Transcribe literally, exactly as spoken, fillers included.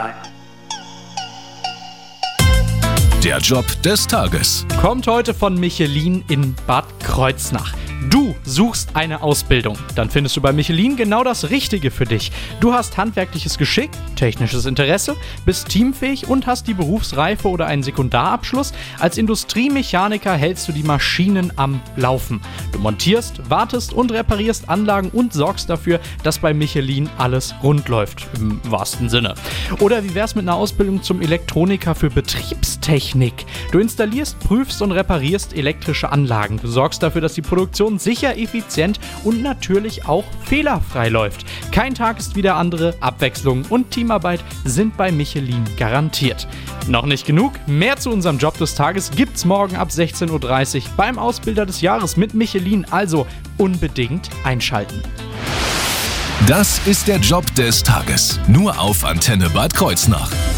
Nein. Der Job des Tages. Kommt heute von Michelin in Bad Kreuznach. Du suchst eine Ausbildung, dann findest du bei Michelin genau das Richtige für dich. Du hast handwerkliches Geschick, technisches Interesse, bist teamfähig und hast die Berufsreife oder einen Sekundarabschluss. Als Industriemechaniker hältst du die Maschinen am Laufen. Du montierst, wartest und reparierst Anlagen und sorgst dafür, dass bei Michelin alles rund läuft, im wahrsten Sinne. Oder wie wär's mit einer Ausbildung zum Elektroniker für Betriebstechnik? Du installierst, prüfst und reparierst elektrische Anlagen. Du sorgst dafür, dass die Produktion sicher, effizient und natürlich auch fehlerfrei läuft. Kein Tag ist wie der andere, Abwechslung und Teamarbeit sind bei Michelin garantiert. Noch nicht genug? Mehr zu unserem Job des Tages gibt's morgen ab sechzehn Uhr dreißig beim Ausbilder des Jahres mit Michelin, also unbedingt einschalten. Das ist der Job des Tages. Nur auf Antenne Bad Kreuznach.